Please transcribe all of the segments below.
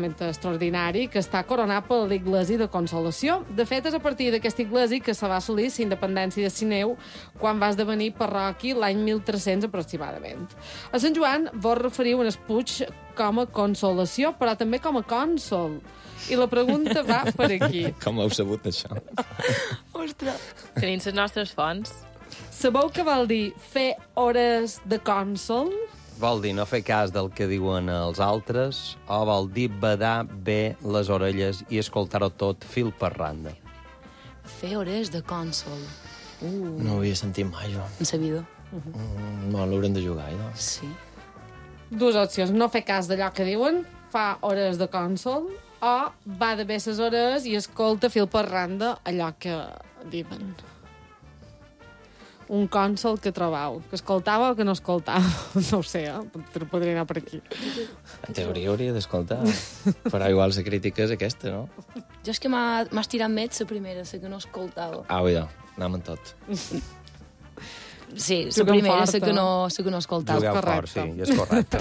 realment extraordinari, que està coronat per l'Iglesi de Consolació. De fet, és a partir d'aquesta Iglesi que se va assolir la independència de Sineu quan va esdevenir parròquia l'any 1300 aproximadament. A Sant Joan vos referiu en el Puig com a Consolació, però també com a cònsol. I la pregunta va per aquí. Com heu sabut això? Ostres. Tenim les nostres fonts. Sabeu què vol dir fer hores de cònsol? Vol dir no fer cas del que diuen els altres o vol dir badar bé les orelles i escoltar-ho tot fil per randa? Fer hores de cònsol. No ho havia sentit mai, jo. En sa vida. No, l'haurem de jugar, no? Sí. Dues opcions. No fer cas d'allò que diuen, fa hores de cònsol, o va de bé ses hores i escolta fil per randa allò que diuen. Un cònsol que trobau, que escoltava o que no escoltava. No ho sé, podria anar per aquí. En teoria hauria d'escoltar. Però igual la crítica és aquesta, no? Jo és que m'ha estirat més la primera, la que no escoltava. Cuidao, anem amb tot. Sí, la Juguem primera, fort, la que no escoltava. Jugueu fort, sí, és correcte.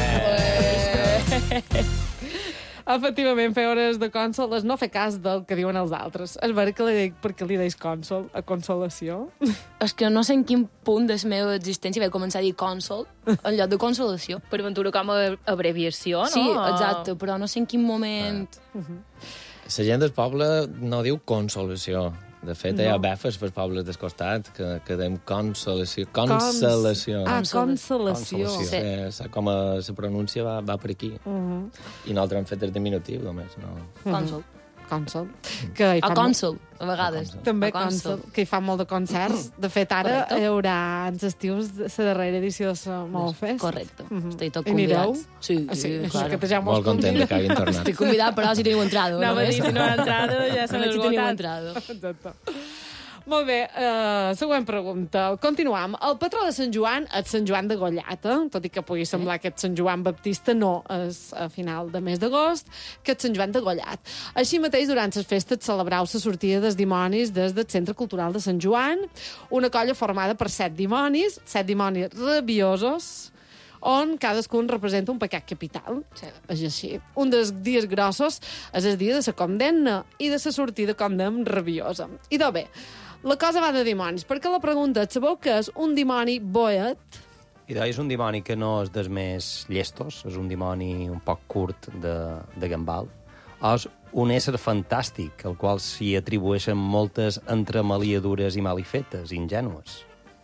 Efectivament, fer hores de cònsol és no fer cas del que diuen els altres. És vera que li dic perquè li deis cònsol a consolació? És que no sé en quin punt de la meva existència vaig començar a dir cònsol en lloc de consolació. Per aventura com a abreviació, no? Sí, exacte, però no sé en quin moment... La gent del poble no diu consolació. De fet, hi ha befes per pobles del costat que dèiem consolació. Consolació. Consolació. Sí. Com la pronúncia va per aquí. I nosaltres hem fet el diminutiu, només. No. Cònsol. Cònsol. O cònsol, a vegades. També cònsol, que hi fa molt de concerts. De fet, ara hi haurà els estius la darrera edició de la Mofest. Correcte. Estic tot I anireu? convidats. Sí, claro. Que ja molt content de que hagin tornat. Estic convidat, però si teniu entrada. No, va dir, si no ha entrada, ja s'ha si teniu esgotat. entrada. Exacte. Molt bé, següent pregunta. Continuam. El patró de Sant Joan és Sant Joan de Gollata, tot i que pugui semblar que és Sant Joan Baptista, no, és a final de mes d'agost, que és Sant Joan de Gollat. Així mateix, durant les festes celebrau la sortida dels dimonis des del Centre Cultural de Sant Joan, una colla formada per 7 dimonis rabiosos, on cadascun representa un pecat capital. Sí. És així. Un dels dies grossos és el dia de la condemna i de la sortida condemna rabiosa. I bé, la cosa va de dimonis, perquè la pregunta és, sabeu què és un dimoni boet? I és un dimoni que no és dels més llestos, és un dimoni un poc curt de gambal. És un ésser fantàstic, al qual s'hi atribueixen moltes entremaliadures i malifetes, ingènues.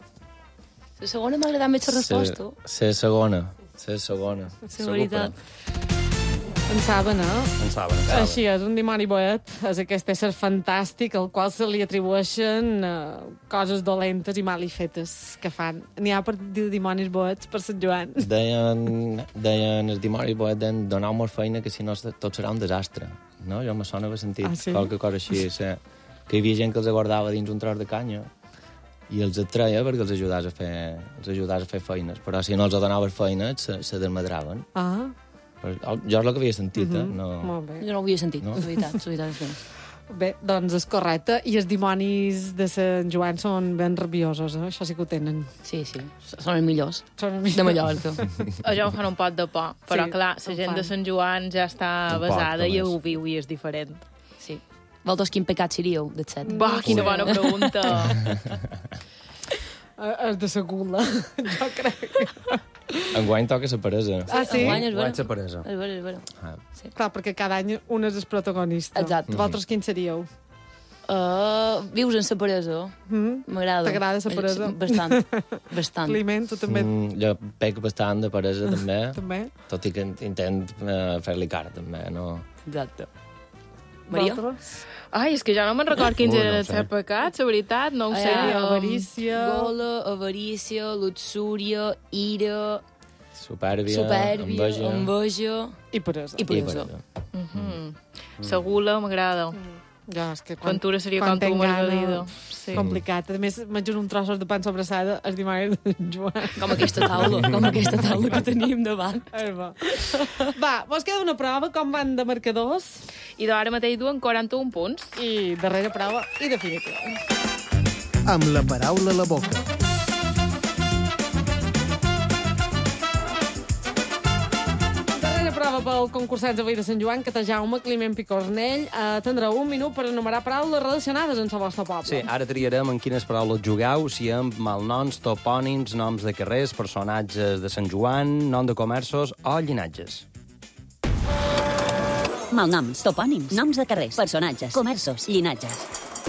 La segona m'ha agradat més la resposta. La segona. La veritat. Pensaven, Pensaven. Així és, un dimoni boet és aquest ésser fantàstic al qual se li atribueixen coses dolentes i malifetes que fan. N'hi ha per dir dimonis boets per Sant Joan. Deien els dimonis boet donar-nos feina que si no tot serà un desastre. No? Jo me sona haver sentit qualque cosa així. Que hi havia gent que els guardava dins un tros de canya i els treia perquè els ajudàs a fer feines. Però si no els donaves feines, se desmadraven. Jo és el que havia sentit, No... Molt bé. Jo no ho havia sentit, la veritat. Bé, doncs és correcte. I els dimonis de Sant Joan són ben rabiosos, Això sí que ho tenen. Sí, són els millors. Són els De Mallorca. A jo em fan un pot de por, però Sí, clar, la gent de Sant Joan ja està Un pot, basada i només. ho viu i és diferent. Sí. Vosaltres quin pecat seríeu, dels 7? Va, quina bona pregunta. És de la gula, jo crec. Enguany toca la peresa. Sí? Enguany és Guany vera. la peresa. És vera. Clar, perquè cada any un és el protagonista. Exacte. Vosaltres quin seríeu? Vius en la peresa. M'agrada. T'agrada la peresa? Bastant. Climent, tu també? Jo pec bastant de peresa, també. També? Tot i que intent fer-li cara, també, no? Exacte. Maria? Vosaltres? Ai, és que ja no me'n record quins No eren ho els sé. seus pecats, la veritat, no ho sé. Avarícia... Gola, avarícia, luxúria, ira, Supèrbia, supèrbia, enveja I peresa. i peresa. La gula m'agrada. Ja, és que Ventura seria quan com tu, tenc gana, Margalida. Sí. Complicat. A més, menjo un trossos de pan sobrassada els dimonis de Sant Joan. Com aquesta taula que tenim davant. Va, vos queda una prova, com van de marcadors, I ara mateix duen 41 punts. i darrera prova i definitiva. Amb la paraula a la boca. Darrera prova pel concursants avui de Sant Joan, que Jaume, Climent Picornell, tindreu un minut per enumerar paraules relacionades amb el vostre poble. Sí, ara triarem en quines paraules jugueu, si amb malnoms, topònims, noms de carrers, personatges de Sant Joan, nom de comerços o llinatges. Malnoms, topònims, noms de carrers, personatges, comerços, llinatges.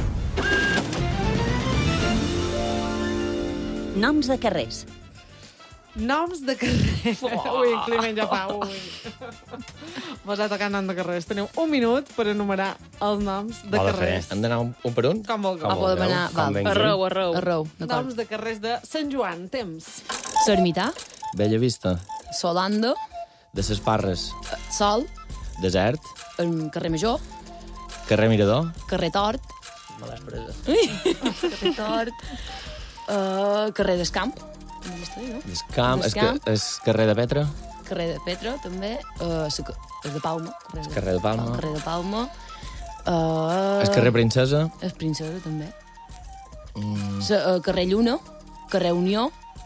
Noms de carrers. Noms de carrer. Ui, en Climent ja fa, ui. Vos ha tocat nom de carrers. Teniu un minut per enumerar els noms de carrers. Hem d'anar un per un? Com vulgueu. Podem anar... Val. Arreu. Arreu, d'acord. Noms de carrers de Sant Joan. Temps. S'Ermità, Bella Vista, Solanda, de ses Parres, Sol, Desert, Carrer Major, Carrer Mirador, Carrer Tort, me l'has presa. Carrer Tort, Carrer d'Escamp, Descamp, és carrer de Petra, Carrer de Petra, també, és de Palma, carrer de Palma, Carrer de Palma, és carrer Princesa, és Princesa, també, Carrer Lluna, Carrer Unió,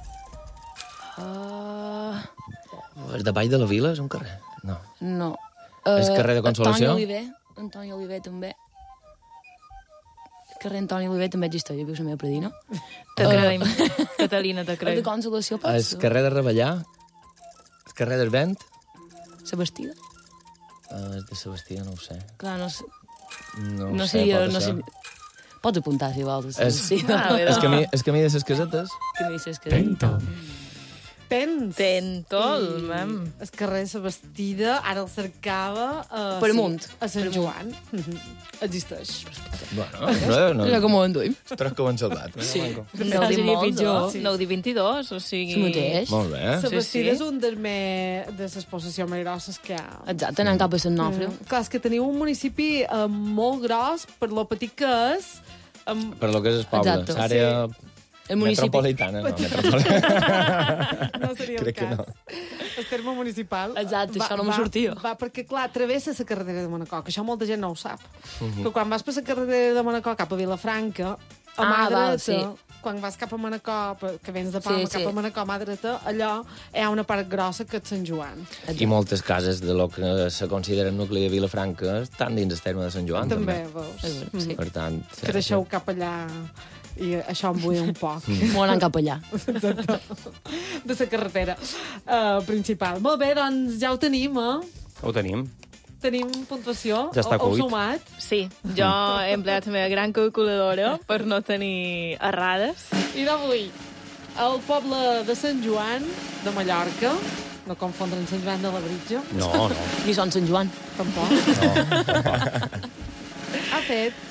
és de Vall de la Vila, és un carrer? No. no. És carrer de Consolació? Antoni Oliver també. Carrer Antoni Oliver també existeix, viu la meva predina. Te creiem. Catalina, te El de creiem. Consolació, pots? És carrer de Rebellà, és carrer del Vent, La Bastida. és de Sebastia, no ho sé. Clar, no sé. No sé, pot ser. Pots apuntar, si vols. És, Sí. és camí de ses casetes? Que me dices que... Tens. Tentol, mam. El carrer Sebastida, ara el cercava Per amunt. a Sant Joan. Existeix. Bueno, no. Ja com ho enduim. Tres que ho han salvat. Sí. No ho dic molt, pitjor. sí. No ho dic 22, o sigui... Sí mateix. Molt bé. Sebastida sí. és un de les possessions més grosses que hi ha. Exacte, anant cap a Sant Nofre. Clar, és que teniu un municipi molt gros per lo petit que és. Per lo que és el poble. Exacte. L'àrea El municipi... metropolitana. No, metropolitana. No seria Crec que el no. cas. El terme municipal... Exacte, això no me sortia. Va, perquè, clar, travessa la carretera de Manacor, que això molta gent no ho sap. Però quan vas per la carretera de Manacor cap a Vilafranca, a mà val, dreta, sí. quan vas cap a Manacor, que vens de Palma Sí, cap sí. a Manacor, a mà dreta, allò hi ha una part grossa que és Sant Joan. I moltes cases de lo que se considera nucli de Vilafranca estan dins el terme de Sant Joan. També, veus? Sí. Per tant... Creixeu cap allà i això em buida un poc. Molt anant cap allà. Exacte. De la carretera principal. Molt bé, doncs ja ho tenim, Ho tenim. Tenim puntuació. Ja està Heu cuit. sumat. Sí, jo he empleat la meva gran calculadora per no tenir errades. I d'avui, el poble de Sant Joan, de Mallorca, no confondre amb Sant Joan de la Britja, No, no. Ni són Sant Joan. tampoc, ha fet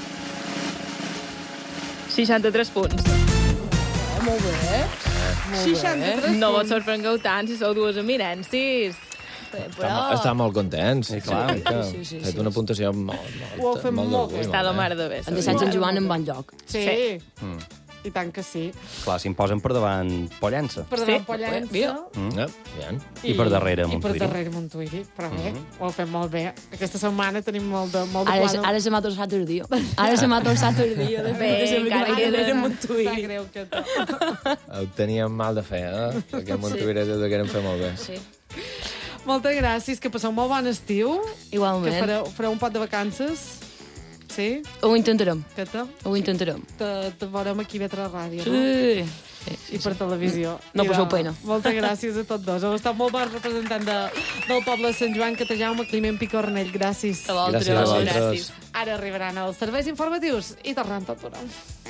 63 punts. Molt bé. 63 No vos punts. sorprengueu tant si sou dues eminències. Està molt contents. Sí, clar. Sí, sí, Ha fet sí. una puntuació molt, Ho heu fet molt bé. Està la mare de bé. Han deixat Sant Joan en bon lloc. Sí, Sí. i tant que sí. Clar, si em posen per davant Pollença. Per Sí. davant Pollença. Mira. Bien. I per darrere I per Montuïri. darrere Montuïri. Però bé, ho heu fet molt bé. Aquesta setmana tenim molt de plànol. Ara se m'ha torçat el dia. Ara se m'ha torçat el dia. De Bé, encara queda Sap Montuïri. greu que Ho teníem mal de fer, Perquè Montuïri ho degueren fer molt bé. Sí. Moltes gràcies, que passeu molt bon estiu. Que Igualment. fareu un pot de vacances. Sí? Ho intentarem. Que Ho intentarem. te veurem aquí a Vetre Ràdio, no? Sí. I per televisió. No I passeu de- pena. Moltes gràcies a tots dos. Heu estat molt bons representant del poble de Sant Joan, Jaume, Climent Picornell. Gràcies. A vosaltres. Gràcies a vosaltres. Gràcies. Ara arribaran els serveis informatius i tornem tot d'una.